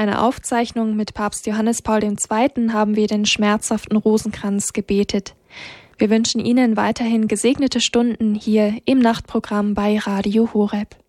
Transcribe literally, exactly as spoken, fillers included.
einer Aufzeichnung mit Papst Johannes Paul der Zweite. Haben wir den schmerzhaften Rosenkranz gebetet. Wir wünschen Ihnen weiterhin gesegnete Stunden hier im Nachtprogramm bei Radio Horeb.